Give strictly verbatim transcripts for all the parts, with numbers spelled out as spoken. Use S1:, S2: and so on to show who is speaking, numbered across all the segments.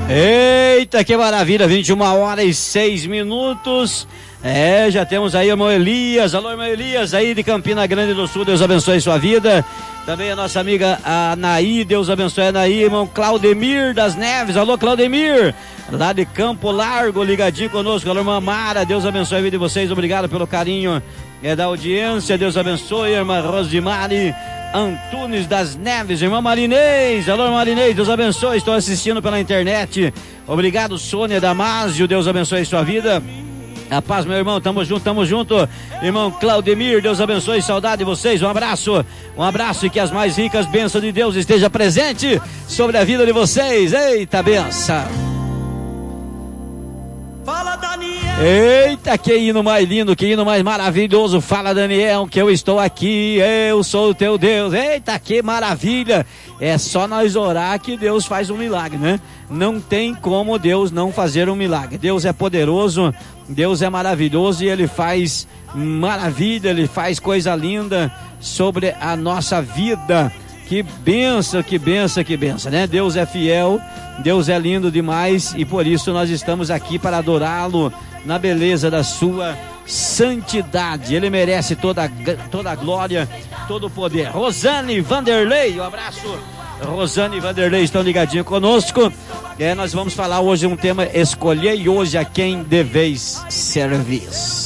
S1: Eita, que maravilha, vinte e uma horas e seis minutos. É, já temos aí o irmão Elias. Alô, irmão Elias, aí de Campina Grande do Sul, Deus abençoe sua vida. Também a nossa amiga Anaí, Deus abençoe a Anaí. Irmão Claudemir das Neves, alô Claudemir, lá de Campo Largo, ligadinho conosco. Alô, irmã Mara, Deus abençoe a vida de vocês, obrigado pelo carinho é, da audiência, Deus abençoe. Irmã Rosimari Antunes das Neves, irmã Marinês, alô Marinês, Deus abençoe, estou assistindo pela internet, obrigado. Sônia Damásio, Deus abençoe sua vida. A paz, meu irmão, tamo junto, tamo junto. Irmão Claudemir, Deus abençoe, saudade de vocês, um abraço, um abraço e que as mais ricas bênçãos de Deus estejam presentes sobre a vida de vocês. Eita, benção. Fala, Daniel. Eita, que hino mais lindo, que hino mais maravilhoso. Fala, Daniel, que eu estou aqui, eu sou o teu Deus. Eita, que maravilha. É só nós orar que Deus faz um milagre, né? Não tem como Deus não fazer um milagre. Deus é poderoso, Deus é maravilhoso e Ele faz maravilha, Ele faz coisa linda sobre a nossa vida. Que benção, que benção, que benção, né? Deus é fiel, Deus é lindo demais e por isso nós estamos aqui para adorá-lo na beleza da sua santidade. Ele merece toda, toda a glória, todo o poder. Rosane Vanderlei, um abraço. Rosane e Vanderlei estão ligadinhos conosco. É, nós vamos falar hoje um tema: escolhei hoje a quem deveis servir.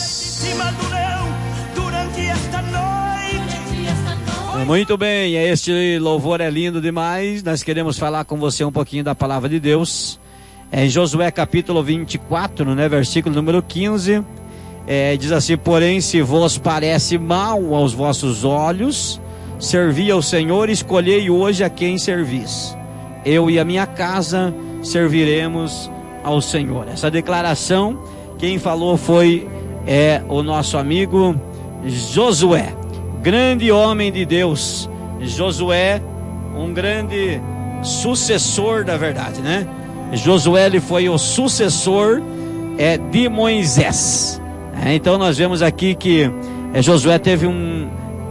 S1: Muito bem, este louvor é lindo demais. Nós queremos falar com você um pouquinho da palavra de Deus. É em Josué capítulo vinte e quatro, né, versículo número quinze. É, diz assim: porém, se vos parece mal aos vossos olhos servi ao Senhor, escolhei hoje a quem servis. Eu e a minha casa serviremos ao Senhor. Essa declaração, quem falou foi é, o nosso amigo Josué, grande homem de Deus. Josué, um grande sucessor da verdade, né? Josué, ele foi o sucessor é, de Moisés. É, então nós vemos aqui que é, Josué teve um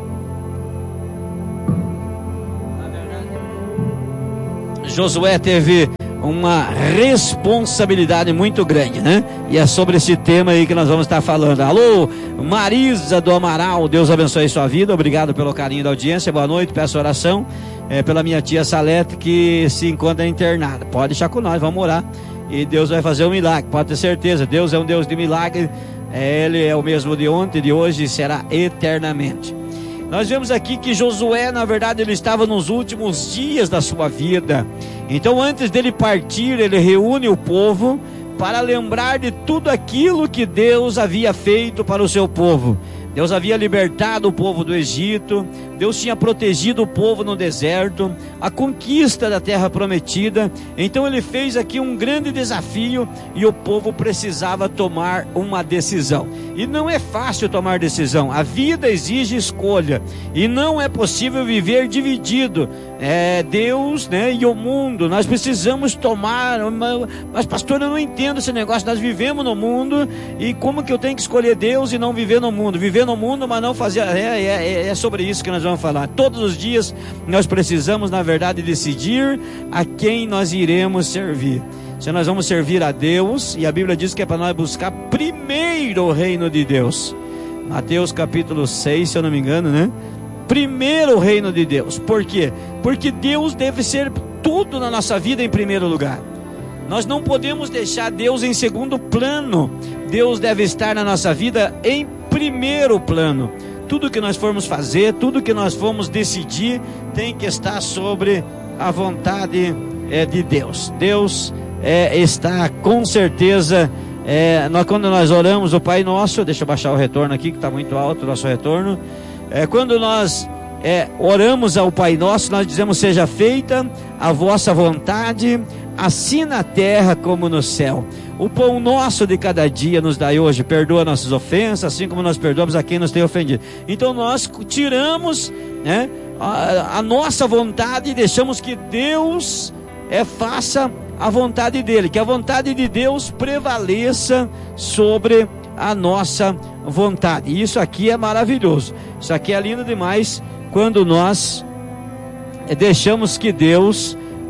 S1: Josué teve uma responsabilidade muito grande, né? E é sobre esse tema aí que nós vamos estar falando. Alô, Marisa do Amaral, Deus abençoe sua vida, obrigado pelo carinho da audiência, boa noite, peço oração é, pela minha tia Salete, que se encontra internada. Pode deixar com nós, vamos orar e Deus vai fazer um milagre, pode ter certeza. Deus é um Deus de milagre, é, Ele é o mesmo de ontem, de hoje e será eternamente. Nós vemos aqui que Josué, na verdade, ele estava nos últimos dias da sua vida. Então, antes dele partir, ele reúne o povo para lembrar de tudo aquilo que Deus havia feito para o seu povo. Deus havia libertado o povo do Egito, Deus tinha protegido o povo no deserto, a conquista da terra prometida. Então ele fez aqui um grande desafio e o povo precisava tomar uma decisão. E não é fácil tomar decisão, a vida exige escolha e não é possível viver dividido. É Deus, né, e o mundo, nós precisamos tomar, mas pastor, eu não entendo esse negócio, nós vivemos no mundo e como que eu tenho que escolher Deus e não viver no mundo? Viver no mundo, mas não fazer, é, é, é sobre isso que nós vamos falar. Todos os dias nós precisamos, na verdade, decidir a quem nós iremos servir. Se nós vamos servir a Deus, e a Bíblia diz que é para nós buscar primeiro o reino de Deus. Mateus capítulo seis, se eu não me engano, né? Primeiro o reino de Deus. Por quê? Porque Deus deve ser tudo na nossa vida em primeiro lugar. Nós não podemos deixar Deus em segundo plano. Deus deve estar na nossa vida em primeiro plano. Tudo que nós formos fazer, tudo que nós formos decidir, tem que estar sobre a vontade é, de Deus. Deus é, está com certeza, é, nós, quando nós oramos o Pai Nosso, deixa eu baixar o retorno aqui que está muito alto o nosso retorno. É, quando nós é, oramos ao Pai Nosso, nós dizemos: seja feita a vossa vontade, assim na terra como no céu. O pão nosso de cada dia nos dai hoje, perdoa nossas ofensas, assim como nós perdoamos a quem nos tem ofendido. Então nós tiramos, né, a, a nossa vontade e deixamos que Deus é, faça a vontade dele, que a vontade de Deus prevaleça sobre a nossa vontade. E isso aqui é maravilhoso, isso aqui é lindo demais, quando nós deixamos que Deus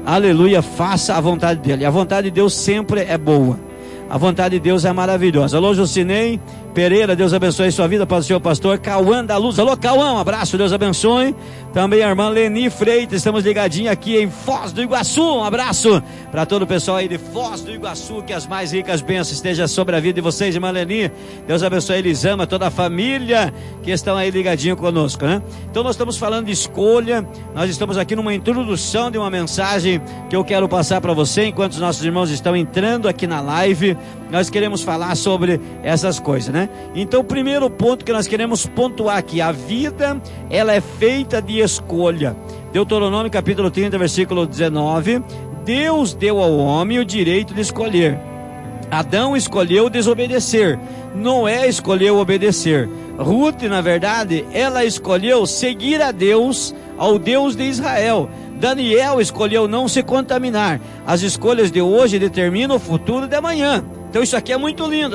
S1: aleluia, faça a vontade dele. A vontade de Deus sempre é boa. A vontade de Deus é maravilhosa. Alô, Jucinei Pereira, Deus abençoe sua vida, para o senhor pastor Cauã da Luz. Alô, Cauã, um abraço, Deus abençoe. Também a irmã Leni Freitas, estamos ligadinhos aqui em Foz do Iguaçu. Um abraço para todo o pessoal aí de Foz do Iguaçu, que as mais ricas bênçãos estejam sobre a vida de vocês, irmã Leni. Deus abençoe Elisama, toda a família que estão aí ligadinho conosco, né? Então nós estamos falando de escolha, nós estamos aqui numa introdução de uma mensagem que eu quero passar para você, enquanto os nossos irmãos estão entrando aqui na live. Nós queremos falar sobre essas coisas, né? Então, o primeiro ponto que nós queremos pontuar aqui: a vida, ela é feita de escolha. Deuteronômio capítulo trinta, versículo dezenove. Deus deu ao homem o direito de escolher. Adão escolheu desobedecer, Noé escolheu obedecer. Ruth, na verdade, ela escolheu seguir a Deus, ao Deus de Israel. Daniel escolheu não se contaminar. As escolhas de hoje determinam o futuro de amanhã. Então isso aqui é muito lindo.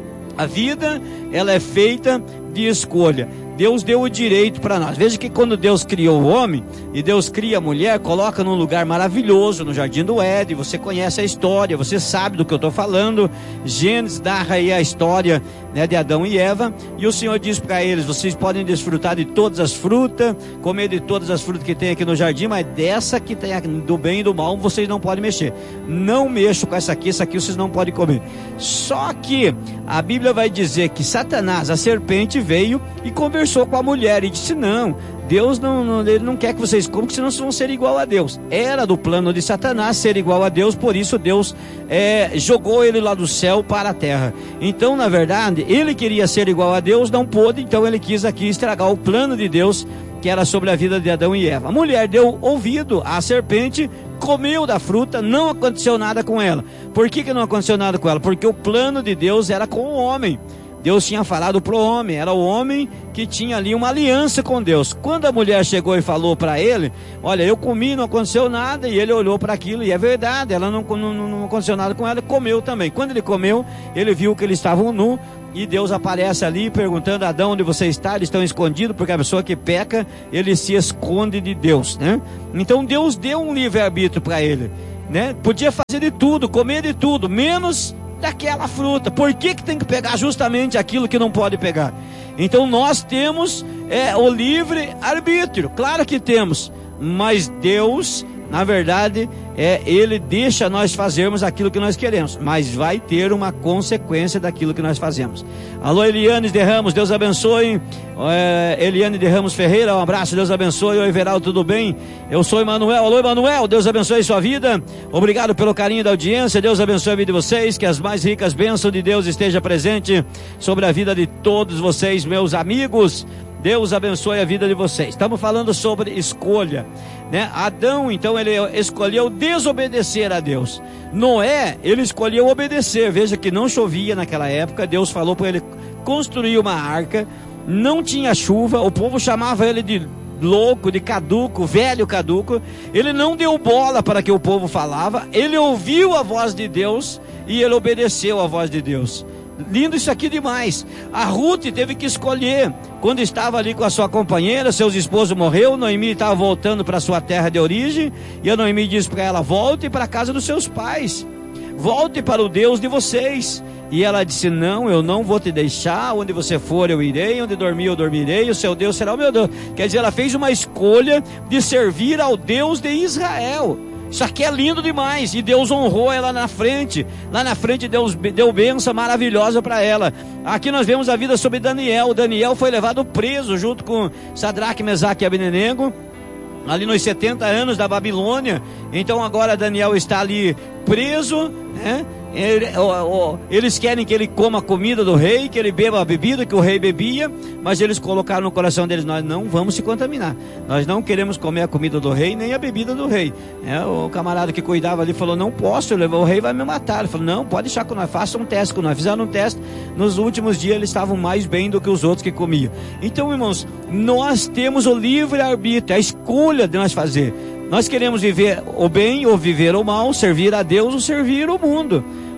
S1: A vida, ela é feita de escolha. Deus deu o direito para nós. Veja que quando Deus criou o homem, e Deus cria a mulher, coloca num lugar maravilhoso, no Jardim do Éden. Você conhece a história, você sabe do que eu estou falando. Gênesis narra aí a história, né, de Adão e Eva, e o Senhor diz para eles: vocês podem desfrutar de todas as frutas, comer de todas as frutas que tem aqui no jardim, mas dessa que tem do bem e do mal, vocês não podem mexer. Não mexam com essa aqui, essa aqui vocês não podem comer. Só que a Bíblia vai dizer que Satanás, a serpente, veio e conversou com a mulher e disse: não, Deus não, não, ele não quer que vocês comam, porque senão vocês vão ser igual a Deus. Era do plano de Satanás ser igual a Deus, por isso Deus é, jogou ele lá do céu para a terra. Então, na verdade, ele queria ser igual a Deus, não pôde, então ele quis aqui estragar o plano de Deus, que era sobre a vida de Adão e Eva. A mulher deu ouvido à serpente, comeu da fruta, não aconteceu nada com ela. Por que que não aconteceu nada com ela? Porque o plano de Deus era com o homem. Deus tinha falado para o homem, era o homem que tinha ali uma aliança com Deus. Quando a mulher chegou e falou para ele: olha, eu comi, não aconteceu nada, e ele olhou para aquilo, e é verdade, ela não, não, não aconteceu nada com ela, comeu também. Quando ele comeu, ele viu que eles estavam nus, e Deus aparece ali perguntando: Adão, onde você está? Eles estão escondidos, porque a pessoa que peca, ele se esconde de Deus, né? Então Deus deu um livre-arbítrio para ele, né? Podia fazer de tudo, comer de tudo, menos daquela fruta. Por que que tem que pegar justamente aquilo que não pode pegar? Então nós temos é, o livre arbítrio, claro que temos, mas Deus, na verdade, é, Ele deixa nós fazermos aquilo que nós queremos, mas vai ter uma consequência daquilo que nós fazemos. Alô, Eliane de Ramos, Deus abençoe. É, Eliane de Ramos Ferreira, um abraço, Deus abençoe. Oi, Everaldo, tudo bem? Eu sou Emanuel. Alô, Emanuel, Deus abençoe sua vida. Obrigado pelo carinho da audiência. Deus abençoe a vida de vocês, que as mais ricas bênçãos de Deus esteja presente sobre a vida de todos vocês, meus amigos. Deus abençoe a vida de vocês. Estamos falando sobre escolha, né? Adão, então, ele escolheu desobedecer a Deus. Noé, ele escolheu obedecer. Veja que não chovia naquela época. Deus falou para ele construir uma arca. Não tinha chuva. O povo chamava ele de louco, de caduco, velho caduco. Ele não deu bola para que o povo falava. Ele ouviu a voz de Deus e ele obedeceu a voz de Deus. Lindo isso aqui demais. A Ruth teve que escolher. Quando estava ali com a sua companheira, seu esposo morreu, Noemi estava voltando para sua terra de origem, e a Noemi disse para ela: volte para a casa dos seus pais, volte para o Deus de vocês. E ela disse: não, eu não vou te deixar, onde você for eu irei, onde dormir eu dormirei, o seu Deus será o meu Deus. Quer dizer, ela fez uma escolha de servir ao Deus de Israel. Isso aqui é lindo demais, e Deus honrou ela na frente. Lá na frente Deus deu bênção maravilhosa para ela. Aqui nós vemos a vida sobre Daniel. Daniel foi levado preso junto com Sadraque, Mesaque e Abednego, ali nos setenta anos da Babilônia. Então agora Daniel está ali preso, né? Ele, ó, ó, eles querem que ele coma a comida do rei, que ele beba a bebida que o rei bebia, mas eles colocaram no coração deles: nós não vamos se contaminar, nós não queremos comer a comida do rei, nem a bebida do rei. É, o camarada que cuidava ali falou: não posso, o rei vai me matar. Ele falou: não, pode deixar que nós façamos um teste. Quando nós fizeram um teste, nos últimos dias eles estavam mais bem do que os outros que comiam. Então, irmãos, nós temos o livre-arbítrio, a escolha de nós fazer. Nós queremos viver o bem ou viver o mal, servir a Deus ou servir o mundo.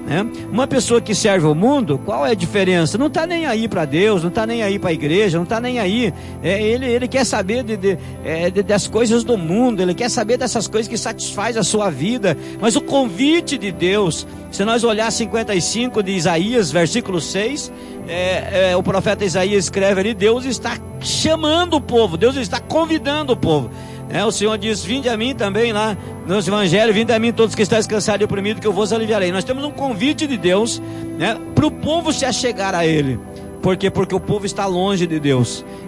S1: né? Uma pessoa que serve o mundo, qual é a diferença? Não está nem aí para Deus, não está nem aí para a igreja, não está nem aí. É, ele, ele quer saber de, de, é, de, das coisas do mundo, ele quer saber dessas coisas que satisfaz a sua vida. Mas o convite de Deus, se nós olhar cinquenta e cinco de Isaías, versículo seis, é, é, o profeta Isaías escreve ali, Deus está chamando o povo, Deus está convidando o povo. É, o Senhor diz, vinde a mim também lá no Evangelho, vinde a mim todos que estáis cansados e oprimidos, que eu vos aliviarei. Nós temos um convite de Deus, né, para o povo se achegar a Ele. Por quê? Porque o povo está longe de Deus.